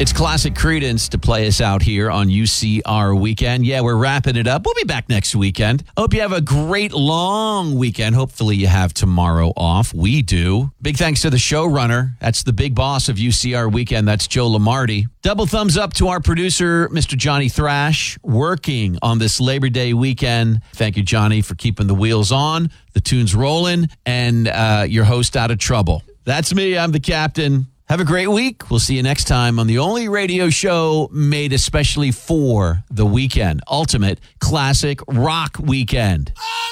It's classic Creedence to play us out here on UCR Weekend. Yeah, we're wrapping it up. We'll be back next weekend. Hope you have a great long weekend. Hopefully you have tomorrow off. We do. Big thanks to the showrunner. That's the big boss of UCR Weekend. That's Joe Lamardi. Double thumbs up to our producer, Mr. Johnny Thrash, working on this Labor Day weekend. Thank you, Johnny, for keeping the wheels on, the tunes rolling, and your host out of trouble. That's me. I'm the captain. Have a great week. We'll see you next time on the only radio show made especially for the weekend. Ultimate Classic Rock Weekend.